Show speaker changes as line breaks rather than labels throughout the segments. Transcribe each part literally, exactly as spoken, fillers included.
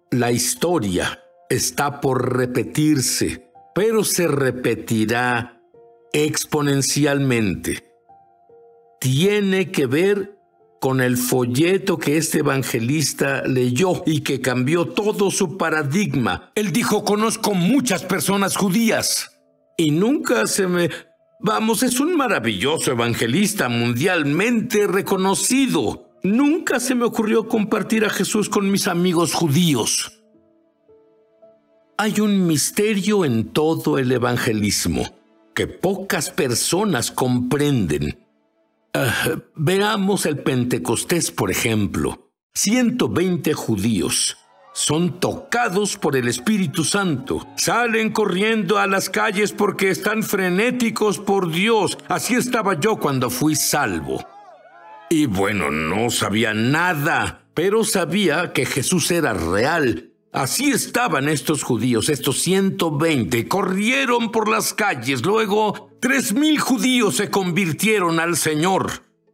La historia está por repetirse, pero se repetirá exponencialmente. Tiene que ver con el folleto que este evangelista leyó y que cambió todo su paradigma. Él dijo: conozco muchas personas judías y nunca se me... Vamos, es un maravilloso evangelista mundialmente reconocido. Nunca se me ocurrió compartir a Jesús con mis amigos judíos. Hay un misterio en todo el evangelismo que pocas personas comprenden. Uh, veamos el Pentecostés, por ejemplo. ciento veinte judíos son tocados por el Espíritu Santo. Salen corriendo a las calles porque están frenéticos por Dios. Así estaba yo cuando fui salvo. Y bueno, no sabía nada, pero sabía que Jesús era real. Así estaban estos judíos, estos ciento veinte. Corrieron por las calles. Luego, tres mil judíos se convirtieron al Señor.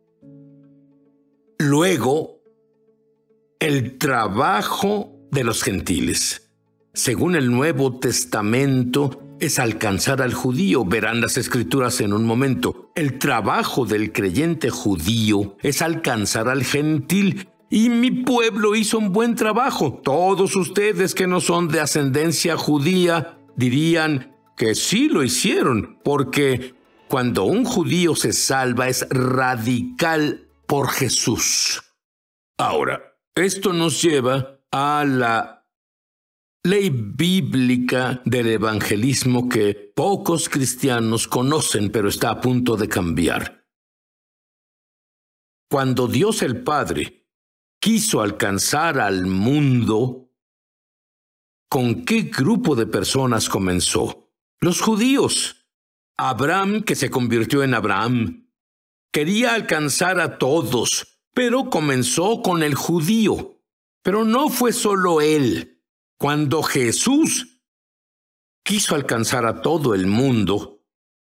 Luego, el trabajo de los gentiles, según el Nuevo Testamento, es alcanzar al judío. Verán las Escrituras en un momento. El trabajo del creyente judío es alcanzar al gentil. Y mi pueblo hizo un buen trabajo. Todos ustedes que no son de ascendencia judía dirían que sí lo hicieron, porque cuando un judío se salva es radical por Jesús. Ahora, esto nos lleva a la ley bíblica del evangelismo que pocos cristianos conocen, pero está a punto de cambiar. Cuando Dios el Padre quiso alcanzar al mundo, ¿con qué grupo de personas comenzó? Los judíos. Abraham, que se convirtió en Abraham, quería alcanzar a todos, pero comenzó con el judío. Pero no fue solo él. Cuando Jesús quiso alcanzar a todo el mundo,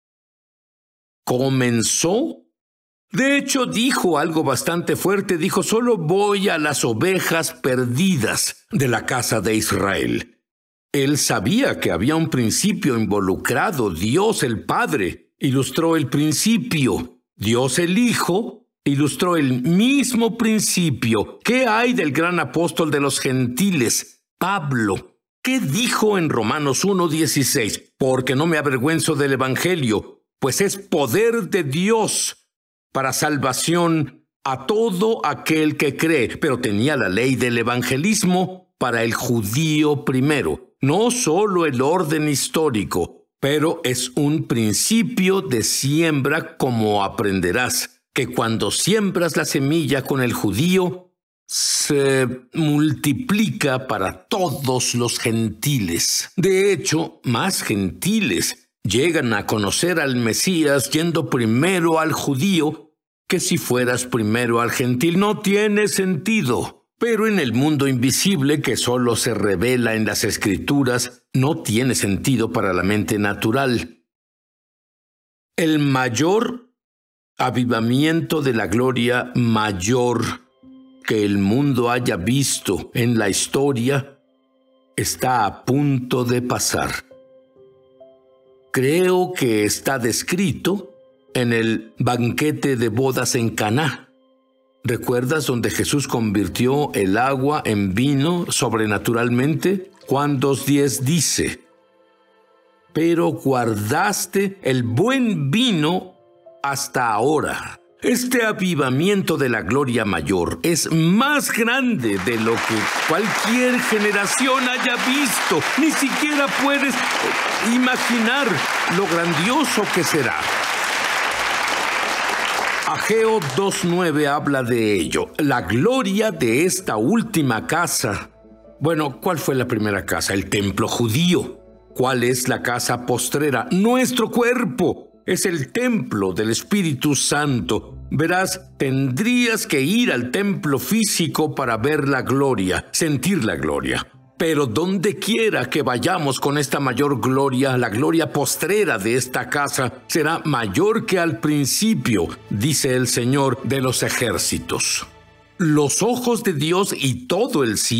comenzó. De hecho, dijo algo bastante fuerte. Dijo: solo voy a las ovejas perdidas de la casa de Israel. Él sabía que había un principio involucrado. Dios el Padre ilustró el principio. Dios el Hijo ilustró el mismo principio. ¿Qué hay del gran apóstol de los gentiles, Pablo? ¿Qué dijo en Romanos uno dieciséis? Porque no me avergüenzo del evangelio, pues es poder de Dios para salvación a todo aquel que cree. Pero tenía la ley del evangelismo para el judío primero, no solo el orden histórico, pero es un principio de siembra, como aprenderás, que cuando siembras la semilla con el judío, se multiplica para todos los gentiles. De hecho, más gentiles llegan a conocer al Mesías yendo primero al judío que si fueras primero al gentil. No tiene sentido. Pero en el mundo invisible que solo se revela en las Escrituras, no tiene sentido para la mente natural. El mayor avivamiento de la gloria mayor que el mundo haya visto en la historia está a punto de pasar. Creo que está descrito en el banquete de bodas en Caná. ¿Recuerdas donde Jesús convirtió el agua en vino sobrenaturalmente? Juan dos diez dice: pero guardaste el buen vino hasta ahora. Este avivamiento de la gloria mayor es más grande de lo que cualquier generación haya visto. Ni siquiera puedes imaginar lo grandioso que será. Ageo dos nueve habla de ello. La gloria de esta última casa. Bueno, ¿cuál fue la primera casa? El templo judío. ¿Cuál es la casa postrera? Nuestro cuerpo. Es el templo del Espíritu Santo. Verás, tendrías que ir al templo físico para ver la gloria, sentir la gloria. Pero donde quiera que vayamos con esta mayor gloria, la gloria postrera de esta casa será mayor que al principio, dice el Señor de los ejércitos. Los ojos de Dios y todo el cielo